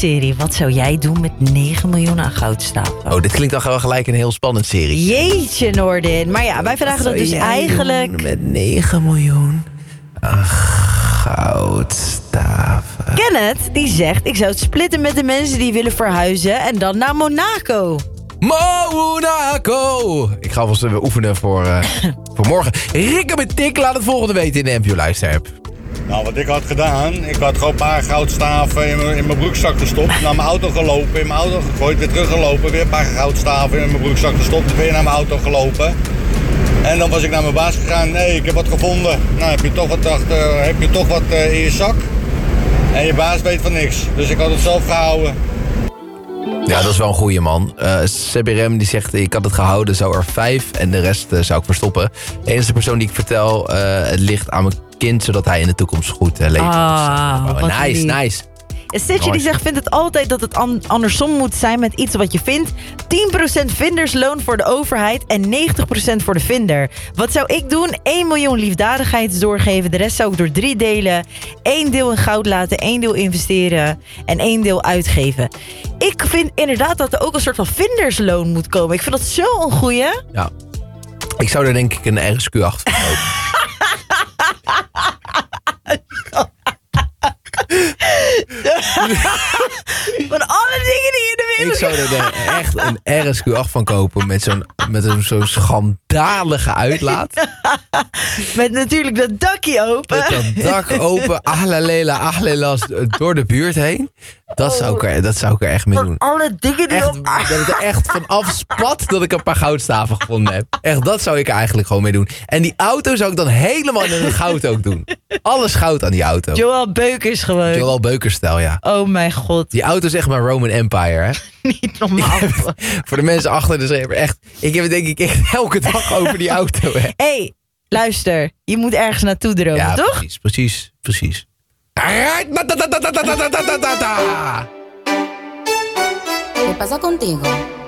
serie. Wat zou jij doen met 9 miljoen aan goudstaven? Oh, dit klinkt dan gewoon gelijk een heel spannend serie. Jeetje, Noordin. Maar ja, wij vragen dat dus eigenlijk... Met 9 miljoen aan goudstaven. Kenneth, die zegt... ik zou het splitten met de mensen die willen verhuizen... en dan naar Monaco. Monaco! Ik ga alvast even oefenen voor morgen. Rikke met Tik, laat het volgende weten in de NPO Luister-app. Nou, wat ik had gedaan, ik had gewoon een paar goudstaven in mijn broekzak gestopt. Naar mijn auto gelopen, in mijn auto gegooid, weer teruggelopen. Weer een paar goudstaven in mijn broekzak gestopt, weer naar mijn auto gelopen. En dan was ik naar mijn baas gegaan. Nee, ik heb wat gevonden. Nou, heb je toch wat in je zak? En je baas weet van niks. Dus ik had het zelf gehouden. Ja, dat is wel een goeie man. CBRM die zegt, ik had het gehouden, zou er 5 en de rest zou ik verstoppen. De enige persoon die ik vertel, het ligt aan mijn kind, zodat hij in de toekomst goed leeft. Nice. Stitje die zegt, vindt het altijd dat het andersom moet zijn met iets wat je vindt. 10% vindersloon voor de overheid en 90% voor de vinder. Wat zou ik doen? 1 miljoen liefdadigheids doorgeven. De rest zou ik door 3 delen. 1 deel in goud laten, 1 deel investeren en 1 deel uitgeven. Ik vind inderdaad dat er ook een soort van vindersloon moet komen. Ik vind dat zo een goeie. Ja. Ik zou er denk ik een RSQ achter kopen. Van alle dingen die in de wereld... Ik zou er echt een RSQ8 van kopen met zo'n schandalige uitlaat. Met natuurlijk dat dakje open. Met dat dak open, ahlelas door de buurt heen. Dat zou ik er echt mee doen. Alle dingen die Dat het er echt van afspat dat ik een paar goudstaven gevonden heb. Echt, dat zou ik er eigenlijk gewoon mee doen. En die auto zou ik dan helemaal in het goud ook doen. Alles goud aan die auto. Joël Beukers gewoon. Joël Beukers-stijl, ja. Oh mijn god. Die auto is echt maar Roman Empire, hè? Niet normaal. Voor de mensen achter de scherm, echt. Ik heb het denk ik echt elke dag over die auto, hè. Hey, luister. Je moet ergens naartoe dromen, ja, toch? Precies. ¿Qué pasa contigo?